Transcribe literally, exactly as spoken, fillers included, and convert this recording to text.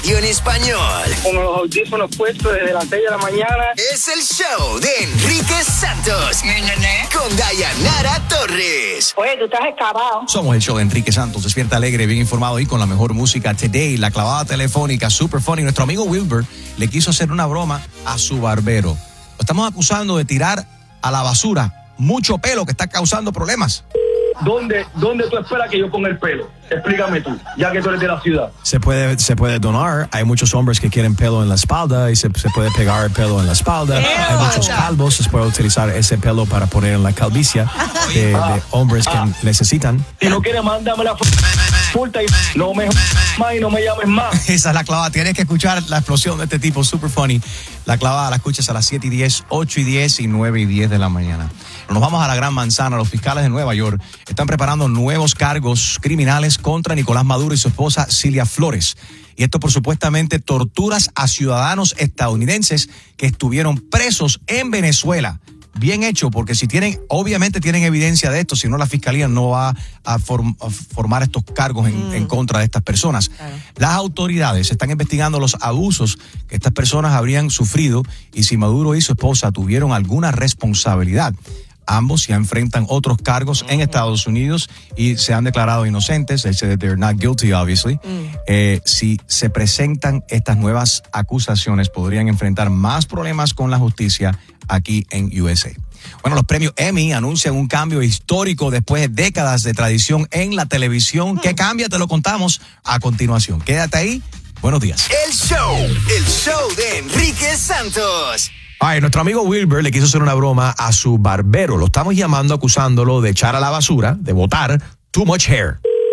radio en español. Con los audífonos puestos desde las seis de la mañana. Es el show de Enrique Santos. Con Dayanara Torres. Oye, tú estás excavado. Somos el show de Enrique Santos. Despierta alegre, bien informado y con la mejor música. Today, la clavada telefónica, super funny. Nuestro amigo Wilber le quiso hacer una broma a su barbero. Lo estamos acusando de tirar a la basura mucho pelo que está causando problemas. ¿Dónde, ¿Dónde tú esperas que yo ponga el pelo? Explícame tú, ya que tú eres de la ciudad. Se puede, se puede donar. Hay muchos hombres que quieren pelo en la espalda y se, se puede pegar el pelo en la espalda. Hay muchos calvos, se puede utilizar ese pelo para poner en la calvicie de, Ah. de hombres que Ah. necesitan. Si no quieres, mándame la puta y no me más y no me llames más. Esa es la clavada. Tienes que escuchar la explosión de este tipo, super funny. La clavada la escuchas a las siete y diez, ocho y diez y nueve y diez de la mañana. Nos vamos a la Gran Manzana. Los fiscales de Nueva York están preparando nuevos cargos criminales contra Nicolás Maduro y su esposa Cilia Flores. Y esto por supuestamente torturas a ciudadanos estadounidenses que estuvieron presos en Venezuela. Bien hecho, porque si tienen, obviamente tienen evidencia de esto, si no la fiscalía no va a, form, a formar estos cargos en, mm. en contra de estas personas. Claro. Las autoridades están investigando los abusos que estas personas habrían sufrido y si Maduro y su esposa tuvieron alguna responsabilidad. Ambos ya enfrentan otros cargos en Estados Unidos y se han declarado inocentes. They said they're not guilty, obviously. Mm. Eh, si se presentan estas nuevas acusaciones, podrían enfrentar más problemas con la justicia aquí en U S A. Bueno, los premios Emmy anuncian un cambio histórico después de décadas de tradición en la televisión. Mm. ¿Qué cambia? Te lo contamos a continuación. Quédate ahí. Buenos días. El show, el show de Enrique Santos. Ay, nuestro amigo Wilber le quiso hacer una broma a su barbero. Lo estamos llamando acusándolo de echar a la basura, de botar too much hair.